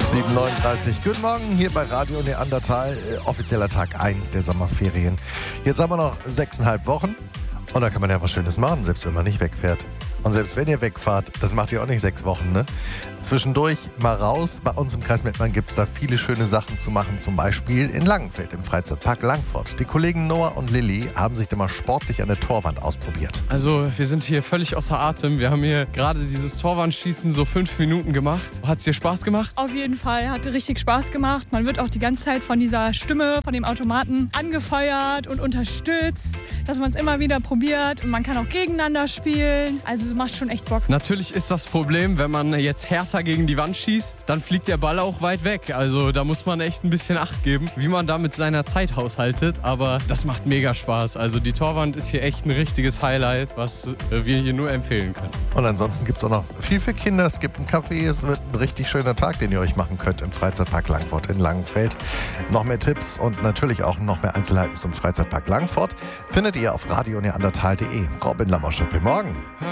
7:39. Guten Morgen hier bei Radio Neandertal, offizieller Tag 1 der Sommerferien. Jetzt haben wir noch 6,5 Wochen und da kann man ja was Schönes machen, selbst wenn man nicht wegfährt. Und selbst wenn ihr wegfahrt, das macht ihr auch nicht 6 Wochen, ne? Zwischendurch mal raus. Bei uns im Kreis Mettmann gibt es da viele schöne Sachen zu machen, zum Beispiel in Langenfeld im Freizeitpark Langfort. Die Kollegen Noah und Lilly haben sich da mal sportlich an der Torwand ausprobiert. Also wir sind hier völlig außer Atem. Wir haben hier gerade dieses Torwandschießen so 5 Minuten gemacht. Hat es dir Spaß gemacht? Auf jeden Fall, hatte richtig Spaß gemacht. Man wird auch die ganze Zeit von dieser Stimme, von dem Automaten angefeuert und unterstützt, dass man es immer wieder probiert und man kann auch gegeneinander spielen. Also macht schon echt Bock. Natürlich ist das Problem, wenn man jetzt härter gegen die Wand schießt, dann fliegt der Ball auch weit weg. Also da muss man echt ein bisschen Acht geben, wie man da mit seiner Zeit haushaltet. Aber das macht mega Spaß. Also die Torwand ist hier echt ein richtiges Highlight, was wir hier nur empfehlen können. Und ansonsten gibt es auch noch viel für Kinder. Es gibt ein Café, es wird ein richtig schöner Tag, den ihr euch machen könnt im Freizeitpark Langfort in Langenfeld. Noch mehr Tipps und natürlich auch noch mehr Einzelheiten zum Freizeitpark Langfort findet ihr auf radioneandertal.de. Robin Lamoschop, morgen.